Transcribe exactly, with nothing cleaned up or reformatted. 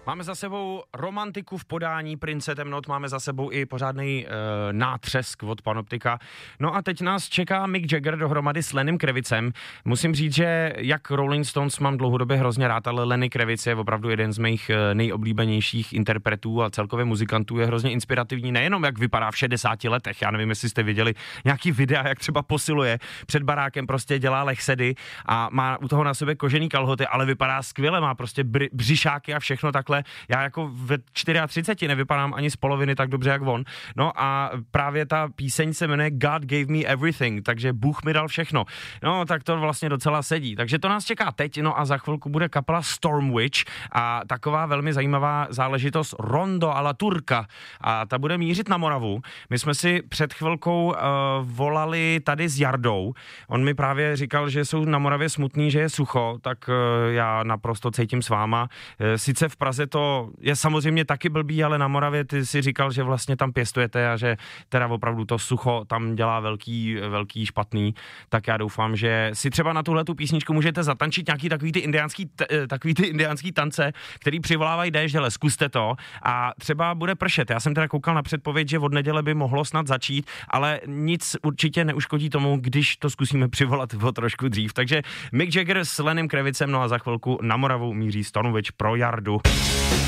Máme za sebou romantiku v podání Prince temnot, máme za sebou i pořádný e, nátřesk od Panoptika. No a teď nás čeká Mick Jagger dohromady s Lenym Krevicem. Musím říct, že jak Rolling Stones mám dlouhodobě hrozně rád, ale Lenny Kravitz je opravdu jeden z mých nejoblíbenějších interpretů a celkově muzikantů, je hrozně inspirativní, nejenom jak vypadá v šedesáti letech, já nevím, jestli jste viděli nějaký videa, jak třeba posiluje, před barákem prostě dělá lehsedy a má u toho na sobě kožený kalhoty, ale vypadá skvěle, má prostě bři, břišáky a všechno takhle. Já jako ve třiceti čtyřech nevypadám ani z poloviny tak dobře jak on. No a právě ta píseň se jmenuje God Gave Me Everything, takže Bůh mi dal všechno. No tak to vlastně docela sedí. Takže to nás čeká teď, no a za chvilku bude kapela Storm Witch a taková velmi zajímavá záležitost Rondo a la Turca a ta bude mířit na Moravu. My jsme si před chvilkou uh, volali tady s Jardou. On mi právě říkal, že jsou na Moravě smutný, že je sucho, tak uh, já naprosto cítím s váma. Uh, sice v Praze to je samozřejmě taky blbý, ale na Moravě ty si říkal, že vlastně tam pěstujete a že teda opravdu to sucho tam dělá velký, velký špatný, tak já doufám, že si třeba na tuhletu písničku můžete zatančit nějaký takový ty indiánský, t- takový ty indiánský tance, který přivolávají déšť, hele, zkuste to a třeba bude pršet. Já jsem teda koukal na předpověď, že od neděle by mohlo snad začít, ale nic určitě neuškodí tomu, když to zkusíme přivolat o trošku dřív. Takže Mick Jagger s Lenem Kravicem, no a za chvilku na Moravu míří Storm Witch pro Jardu.